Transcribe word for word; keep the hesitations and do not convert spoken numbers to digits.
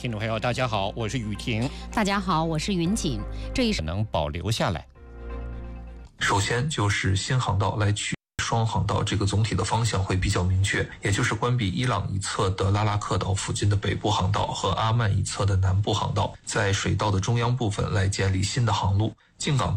听众朋友，大家好，我是雨婷。 大家好，我是云锦。这一可能保留下来。 首先就是新航道来取双航道，这个总体的方向会比较明确，也就是关闭伊朗一侧的拉拉克岛附近的北部航道和阿曼一侧的南部航道，在水道的中央部分来建立新的航路。进港